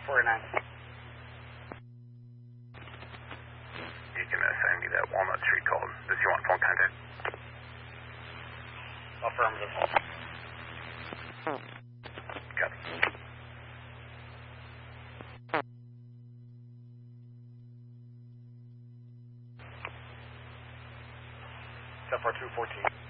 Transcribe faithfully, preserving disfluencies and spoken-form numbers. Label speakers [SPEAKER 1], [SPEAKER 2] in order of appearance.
[SPEAKER 1] forty-nine.
[SPEAKER 2] You can uh, send me that Walnut Street call. Does you want phone contact?
[SPEAKER 1] Affirmative.
[SPEAKER 2] Copy.
[SPEAKER 1] ten four two fourteen.